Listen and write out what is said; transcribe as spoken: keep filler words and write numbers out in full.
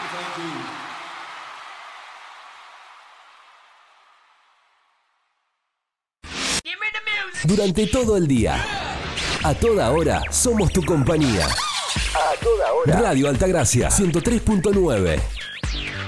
Durante todo el día, a toda hora, somos tu compañía. A toda hora. Radio Altagracia, ciento tres punto nueve.